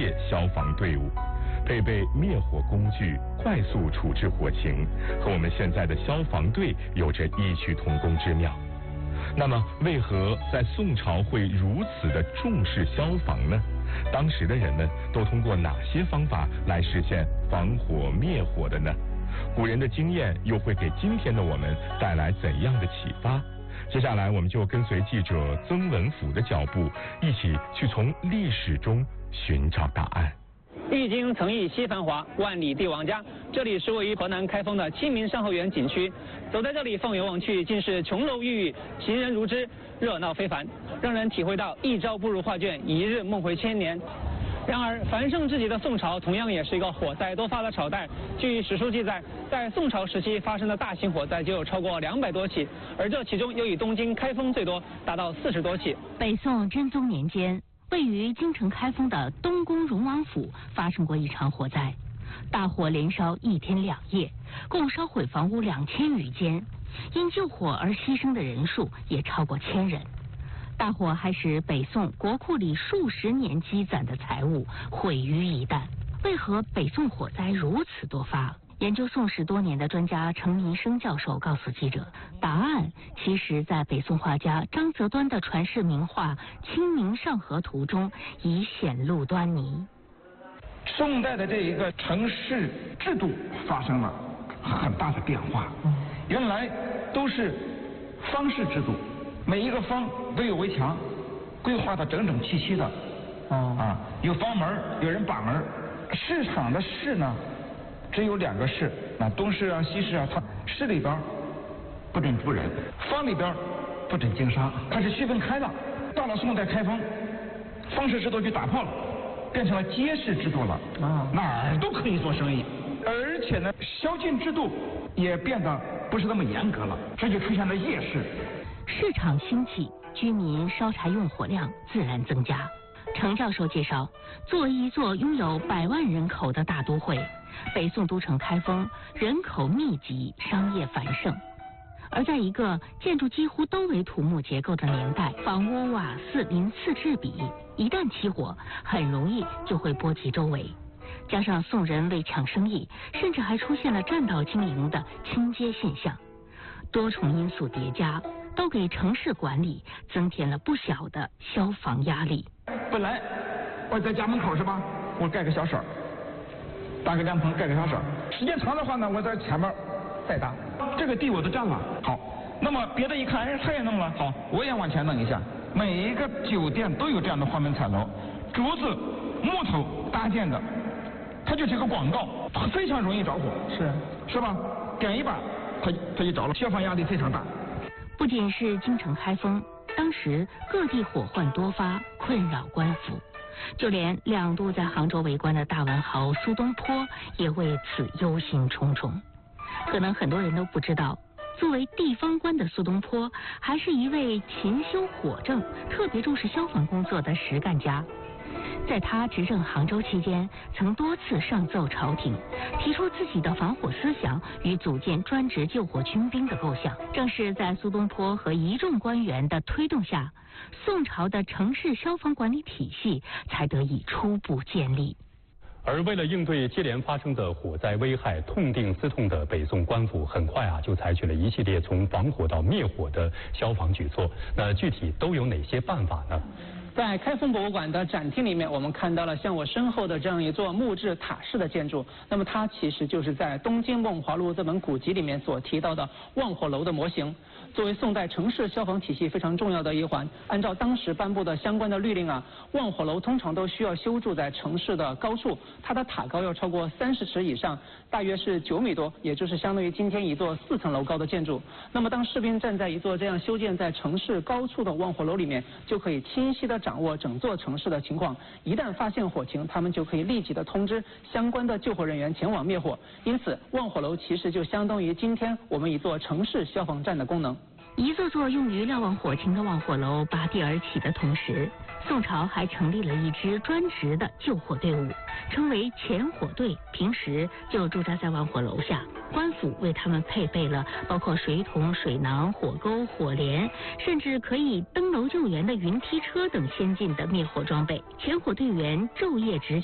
业消防队伍，配备灭火工具，快速处置火情，和我们现在的消防队有着异曲同工之妙。那么，为何在宋朝会如此的重视消防呢？当时的人们都通过哪些方法来实现防火灭火的呢？古人的经验又会给今天的我们带来怎样的启发？接下来，我们就跟随记者曾文甫的脚步，一起去从历史中寻找答案。 历经曾轶西繁华，万里帝王家。这里是位于河南开封的清明上河园景区。走在这里，放眼望去，尽是琼楼玉宇，行人如织，热闹非凡，让人体会到一朝不如画卷，一日梦回千年。然而，繁盛至极的宋朝同样也是一个火灾多发的朝代。据史书记载，在宋朝时期发生的大型火灾就有超过200多起，而这其中又以东京开封最多，达到40多起。 北宋真宗年间，位于京城开封的东宫荣王府发生过一场火灾，大火连烧1天2夜，共烧毁房屋2000余间，因救火而牺牲的人数也超过1000人。大火还使北宋国库里数十年积攒的财物毁于一旦。为何北宋火灾如此多发？研究宋史多年的专家程民生教授告诉记者，答案其实在北宋画家张择端的传世名画《清明上河图》中已显露端倪。 宋代的这一个城市制度发生了很大的变化，原来都是方式制度，每一个方都有围墙，规划的整整齐齐的，有房门，有人把门。市场的市呢，只有2个市，东市啊、西市啊，它市里边不准住人，坊里边不准经商，它是区分开的。到了宋代开封，方式制度就打破了，变成了街市制度了，哪儿都可以做生意，而且呢，宵禁制度也变得不是那么严格了，这就出现了夜市。 市场兴起，居民烧柴用火量自然增加。程教授介绍，作为一座拥有100万人口的大都会，北宋都城开封人口密集，商业繁盛。而在一个建筑几乎都为土木结构的年代，房屋瓦肆鳞次栉比，一旦起火，很容易就会波及周围。加上宋人为抢生意，甚至还出现了占道经营的清街现象，多重因素叠加，都给城市管理增添了不小的消防压力。 本来我在家门口是吧，我盖个小舍，搭个凉棚，盖个小舍。时间长的话呢，我在前面再搭，这个地我都占了。好，那么别的一看，他也弄了，好，我也往前弄一下。每一个酒店都有这样的花门彩楼，竹子、木头搭建的，它就是个广告，非常容易着火，是吧？点一把，它就着了，消防压力非常大。 不仅是京城开封，当时各地火患多发，困扰官府，就连2度在杭州为官的大文豪苏东坡也为此忧心忡忡。可能很多人都不知道，作为地方官的苏东坡，还是一位勤修火政、特别重视消防工作的实干家。在他执政杭州期间，曾多次上奏朝廷，提出自己的防火思想与组建专职救火军兵的构想。正是在苏东坡和一众官员的推动下，宋朝的城市消防管理体系才得以初步建立。 而为了应对接连发生的火灾危害，痛定思痛的北宋官府很快就采取了一系列从防火到灭火的消防举措。那具体都有哪些办法呢？ 在开封博物馆的展厅里面，我们看到了像我身后的这样一座木质塔式的建筑。那么它其实就是在《东京梦华录》这本古籍里面所提到的望火楼的模型。作为宋代城市消防体系非常重要的一环，按照当时颁布的相关的律令望火楼通常都需要修筑在城市的高处，它的塔高要超过30尺以上，大约是9米多，也就是相当于今天一座4层楼高的建筑。那么当士兵站在一座这样修建在城市高处的望火楼里面，就可以清晰地掌握整座城市的情况，一旦发现火情，他们就可以立即的通知相关的救火人员前往灭火。因此，望火楼其实就相当于今天我们一座城市消防站的功能。 一座座用于瞭望火情的望火楼拔地而起的同时，宋朝还成立了一支专职的救火队伍，称为前火队，平时就驻扎在望火楼下。官府为他们配备了包括水桶、水囊、火钩、火镰，甚至可以登楼救援的云梯车等先进的灭火装备。前火队员昼夜执